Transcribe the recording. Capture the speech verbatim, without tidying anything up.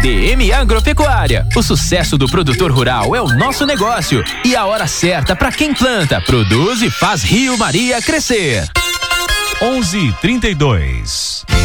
D M Agropecuária. O sucesso do produtor rural é o nosso negócio e a hora certa para quem planta, produz e faz Rio Maria crescer. onze e trinta e dois.